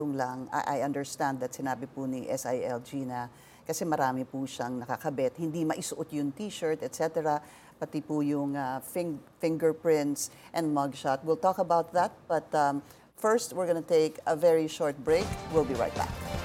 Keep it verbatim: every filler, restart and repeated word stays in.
Yung lang, I, I understand that sinabi po ni S I L G na kasi marami po siyang nakakabit, hindi maisuot yung t-shirt, et cetera, pati po yung uh, fing- fingerprints and mugshot. We'll talk about that, but um, first we're gonna take a very short break. We'll be right back.